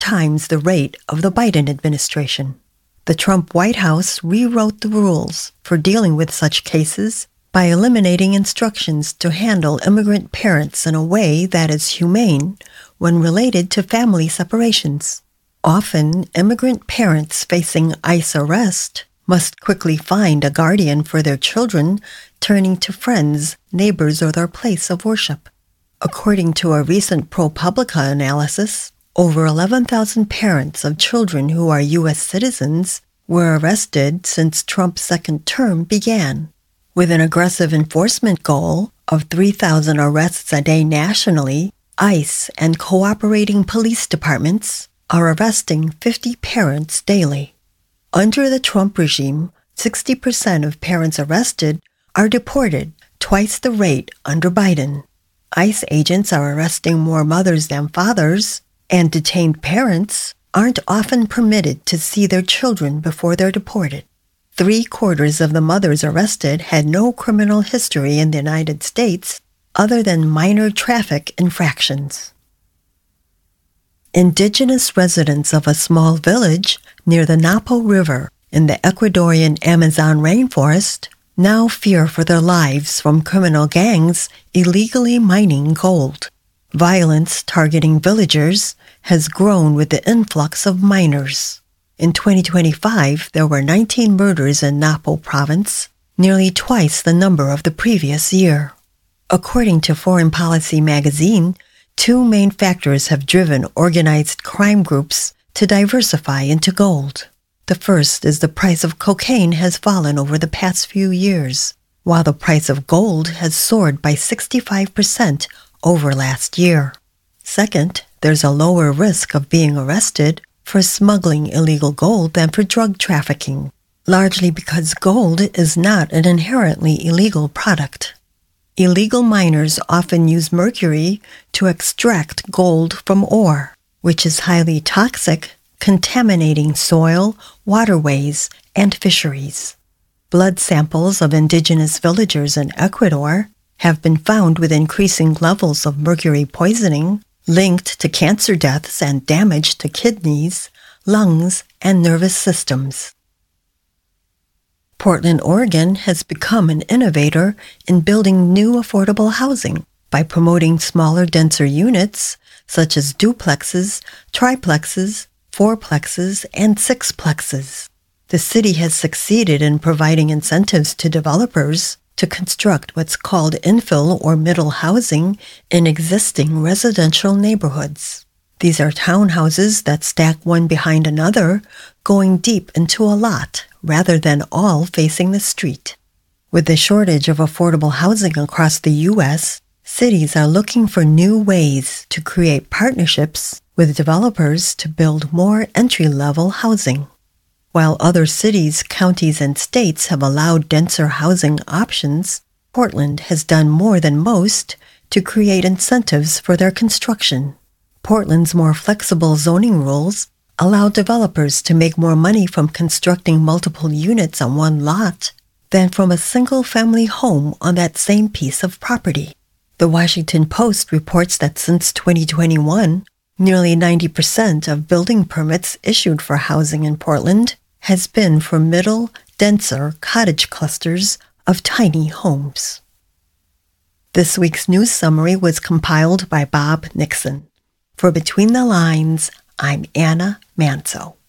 times the rate of the Biden administration. The Trump White House rewrote the rules for dealing with such cases by eliminating instructions to handle immigrant parents in a way that is humane when related to family separations. Often, immigrant parents facing ICE arrest must quickly find a guardian for their children, turning to friends, neighbors, or their place of worship. According to a recent ProPublica analysis, over 11,000 parents of children who are U.S. citizens were arrested since Trump's second term began. With an aggressive enforcement goal of 3,000 arrests a day nationally, ICE and cooperating police departments are arresting 50 parents daily. Under the Trump regime, 60% of parents arrested are deported, twice the rate under Biden. ICE agents are arresting more mothers than fathers, and detained parents aren't often permitted to see their children before they're deported. 3/4 of the mothers arrested had no criminal history in the United States other than minor traffic infractions. Indigenous residents of a small village near the Napo River in the Ecuadorian Amazon rainforest now fear for their lives from criminal gangs illegally mining gold. Violence targeting villagers has grown with the influx of miners. In 2025, there were 19 murders in Napo province, nearly twice the number of the previous year. According to Foreign Policy magazine, two main factors have driven organized crime groups to diversify into gold. The first is the price of cocaine has fallen over the past few years, while the price of gold has soared by 65% over last year. Second, there's a lower risk of being arrested for smuggling illegal gold than for drug trafficking, largely because gold is not an inherently illegal product. Illegal miners often use mercury to extract gold from ore, which is highly toxic, contaminating soil, waterways, and fisheries. Blood samples of indigenous villagers in Ecuador have been found with increasing levels of mercury poisoning linked to cancer deaths and damage to kidneys, lungs, and nervous systems. Portland, Oregon has become an innovator in building new affordable housing by promoting smaller, denser units such as duplexes, triplexes, fourplexes, and sixplexes. The city has succeeded in providing incentives to developers to construct what's called infill or middle housing in existing residential neighborhoods. These are townhouses that stack one behind another, going deep into a lot rather than all facing the street. With the shortage of affordable housing across the U.S., cities are looking for new ways to create partnerships with developers to build more entry-level housing. While other cities, counties, and states have allowed denser housing options, Portland has done more than most to create incentives for their construction. Portland's more flexible zoning rules allow developers to make more money from constructing multiple units on one lot than from a single-family home on that same piece of property. The Washington Post reports that since 2021, nearly 90% of building permits issued for housing in Portland has been for middle, denser cottage clusters of tiny homes. This week's news summary was compiled by Bob Nixon. For Between the Lines, I'm Anna Manso.